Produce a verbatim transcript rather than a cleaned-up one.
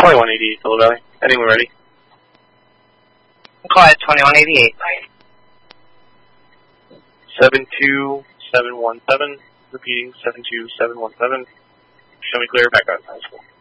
twenty-one eighty-eight, Silver Valley. Heading when ready. Quiet, twenty-one eighty-eight. seven two seven one seven. Repeating, seven two seven one seven. Show me clear, back out of high school.